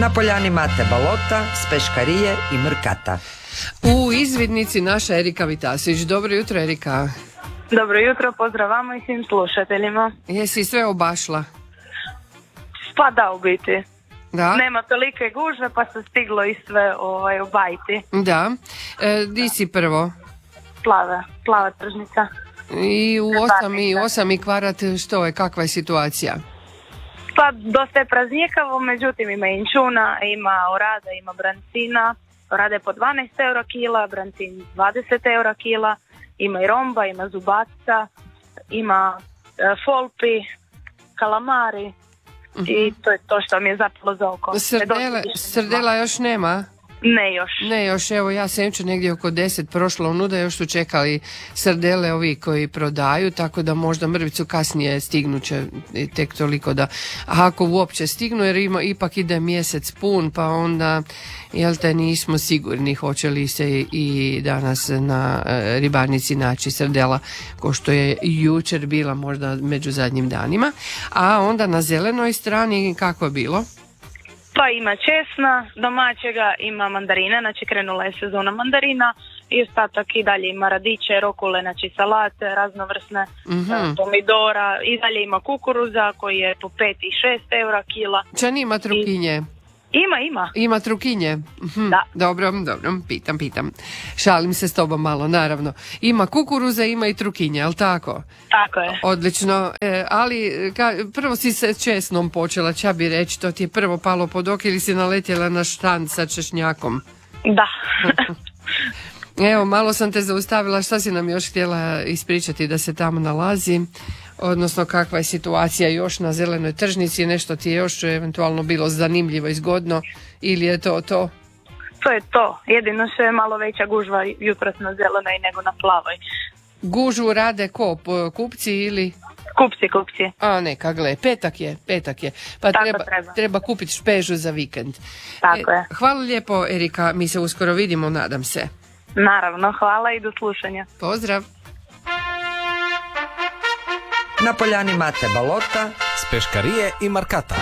Na poljani Mate Balota, s Peškarije i Mrkata. U izvidnici naša Erika Vitasić. Dobro jutro, Erika. Dobro jutro, pozdrav vama i svim slušateljima. Jesi sve obašla? Pa da, u biti. Da? Nema tolike gužve pa se stiglo i sve obajiti. Da. Di si prvo? Plava tržnica. I u 8 i kvadrat, što je, kakva je situacija? Pa dosta je praznikavo, međutim ima inčuna, ima orada, ima brancina. Orada je po 12 eura kila, brancin 20 eura kila. Ima i romba, ima zubaca, ima folpi, kalamari. I to je to što mi je zapalo za oko. Srdela još nema? Ne još. Evo ja sam jučer negdje oko 10 prošla unuda, još su čekali srdele ovi koji prodaju, tako da možda mrvicu kasnije stignuće, tek toliko da, ako uopće stignu, jer ipak ide mjesec pun, pa onda, jel te, nismo sigurni hoće li se i danas na ribarnici naći srdela, ko što je jučer bila možda među zadnjim danima. A onda na zelenoj strani kako je bilo? Pa ima česna domaćega, ima mandarina, znači krenula je sezona mandarina i ostatak i dalje ima radiće, rokule, znači salate, raznovrsne, pomidora, i dalje ima kukuruza koji je po 5 i 6 eura kila. Čan ima trukinje? Ima. Ima trukinje? Da. Dobro, pitam. Šalim se s tobom malo, naravno. Ima kukuruza, ima i trukinje, jel tako? Tako je. Odlično, ali prvo si se česnom počela, ča bi reći, to ti je prvo palo pod oko ili si naletjela na štand sa češnjakom? Da. Evo, malo sam te zaustavila, šta si nam još htjela ispričati da se tamo nalazi? Odnosno kakva je situacija još na zelenoj tržnici, nešto ti je još eventualno bilo zanimljivo i zgodno ili je to? To je to, jedino što je malo veća gužva jutros na zelenoj nego na plavoj. Gužvu rade ko, kupci ili? Kupci. A neka, gle, petak je. Pa treba kupiti špežu za vikend. Tako je. Hvala lijepo, Erika, mi se uskoro vidimo, nadam se. Naravno, hvala i do slušanja. Pozdrav. Na poljani Mate Balota, s Peškarije i Mrkata.